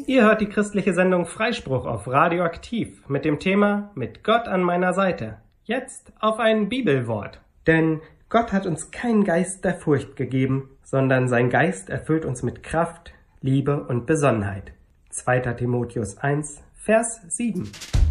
Ihr hört die christliche Sendung Freispruch auf Radioaktiv mit dem Thema Mit Gott an meiner Seite. Jetzt auf ein Bibelwort. Denn Gott hat uns keinen Geist der Furcht gegeben, sondern sein Geist erfüllt uns mit Kraft, Liebe und Besonnenheit. 2. Timotheus 1, Vers 7.